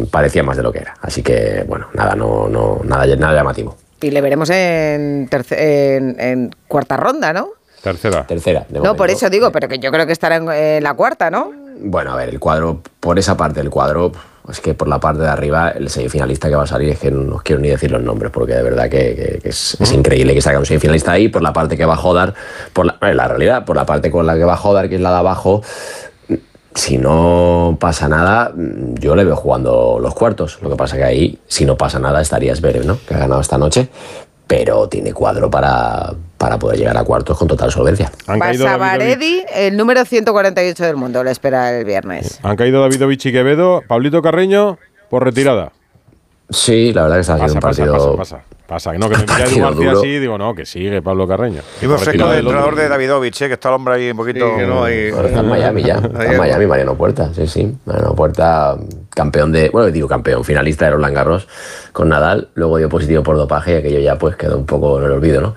parecía más de lo que era. Así que, bueno, nada llamativo. Y le veremos en cuarta ronda, ¿no? Tercera. No, por eso digo, pero que yo creo que estará en la cuarta, ¿no? Bueno, a ver, el cuadro, por esa parte del cuadro, es que por la parte de arriba, el semifinalista que va a salir, es que no os quiero ni decir los nombres, porque de verdad que es increíble que salga un semifinalista ahí, por la parte que va a Jodar, la realidad, por la parte con la que va a Jodar, que es la de abajo. Si no pasa nada, yo le veo jugando los cuartos. Lo que pasa que ahí, si no pasa nada, estaría Zverev, ¿no? Que ha ganado esta noche, pero tiene cuadro para poder llegar a cuartos con total solvencia. Pasa Varedi, el número 148 del mundo, le espera el viernes. Han caído Davidovich y Quevedo. Pablito Carreño, por retirada. Sí, la verdad que está haciendo un partido... Pasa, no, que me mira Edu García así, digo, no, que sigue Pablo Carreño. Y perfecto del entrenador de Davidovich, que está el hombre ahí un poquito... Sí, que no, está en Miami ya, está en Miami Mariano Puerta, sí. Mariano Puerta, campeón, finalista de Roland Garros con Nadal, luego dio positivo por dopaje y aquello ya pues quedó un poco en el olvido, ¿no?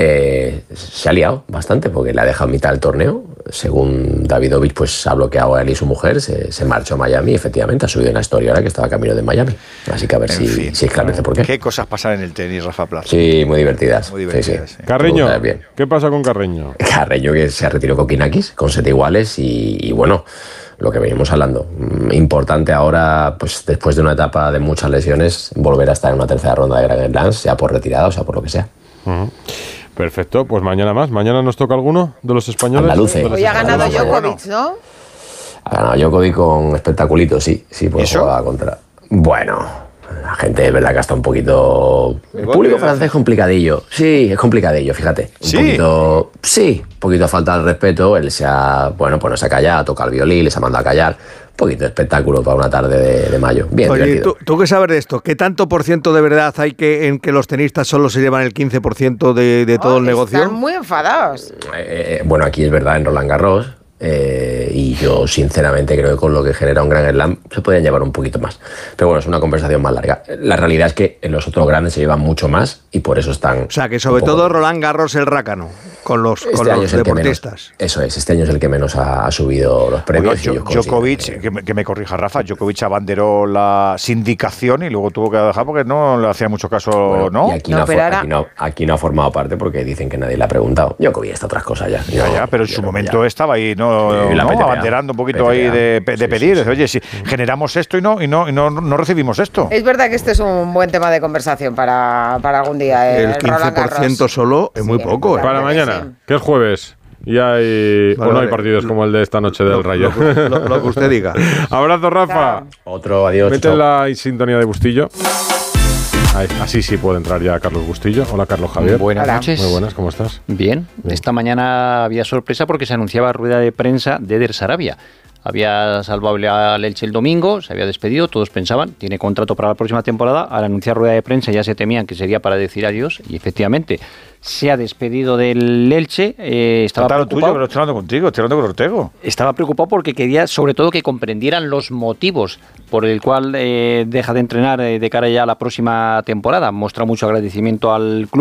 Se ha liado bastante porque le ha dejado mitad del torneo. Según Davidovich, pues ha bloqueado a él y su mujer, se marchó a Miami y efectivamente ha subido una historia ahora que estaba camino de Miami. Así que a ver si esclarece por qué. ¿Qué cosas pasan en el tenis, Rafa Plaza? Sí, muy divertidas. Sí. Carreño, ¿qué pasa con Carreño? Carreño que se retiró Kokinakis con 7 iguales y bueno, lo que venimos hablando. Importante ahora, pues después de una etapa de muchas lesiones, volver a estar en una tercera ronda de Grand Slam, sea por retirada o sea por lo que sea. Perfecto, pues mañana más. ¿Mañana nos toca alguno de los españoles? Andaluces. Hoy ha ganado Djokovic, ¿no? Ha ganado Djokovic con espectaculitos, sí, pues juega contra... Bueno, la gente es verdad que está un poquito... El público francés es complicadillo. Sí, es complicadillo, fíjate. Un poquito a falta de respeto. Él se ha callado, toca el violín, les ha mandado a callar. Un poquito de espectáculo para una tarde de mayo. Bien, oye, divertido. ¿tú qué sabes de esto? ¿Qué tanto por ciento de verdad hay en que los tenistas solo se llevan el 15% de todo el negocio? Están muy enfadados. Bueno, aquí es verdad en Roland Garros. Y yo sinceramente creo que con lo que genera un Grand Slam se podrían llevar un poquito más, pero bueno, es una conversación más larga. La realidad es que en los otros grandes se llevan mucho más y por eso están... O sea que sobre todo Roland Garros el rácano con los deportistas. Eso es, este año es el que menos ha subido los premios. Bueno, Djokovic, que me corrija Rafa, Djokovic abanderó la sindicación y luego tuvo que dejar porque no le hacía mucho caso, ¿no? Y aquí no ha formado parte porque dicen que nadie le ha preguntado. Djokovic está otras cosas ya. Pero en su momento estaba ahí, ¿no? Abanderando un poquito ahí de pedir, oye, si generamos esto y no recibimos esto. Es verdad que este es un buen tema de conversación para algún día. El 15% solo es muy poco. Para mañana, que es jueves. Y hay no hay partidos como el de esta noche del Rayo. Lo que usted diga. Abrazo, Rafa. Otro, adiós. Mete la sintonía de Bustillo. Así sí puede entrar ya Carlos Bustillo. Hola, Carlos Javier. Buenas noches. Muy buenas, ¿cómo estás? Bien. Esta mañana había sorpresa porque se anunciaba rueda de prensa de Eder Sarabia. Había salvado al Elche el domingo, se había despedido, todos pensaban, tiene contrato para la próxima temporada. Al anunciar rueda de prensa ya se temían que sería para decir adiós y efectivamente se ha despedido del Elche. Estaba preocupado. Tuyo, pero estoy hablando contigo, estoy hablando con Ortego. Estaba preocupado porque quería sobre todo que comprendieran los motivos por el cual deja de entrenar de cara ya a la próxima temporada. Muestra mucho agradecimiento al club.